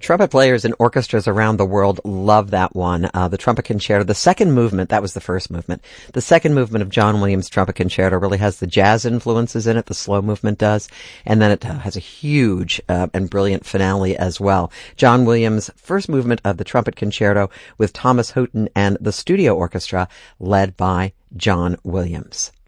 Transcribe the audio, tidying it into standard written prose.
Trumpet players and orchestras around the world love that one. The Trumpet Concerto, the second movement, that was the first movement. The second movement of John Williams' Trumpet Concerto really has the jazz influences in it, the slow movement does, and then it has a huge and brilliant finale as well. John Williams' first movement of the Trumpet Concerto with Thomas Houghton and the studio orchestra led by John Williams.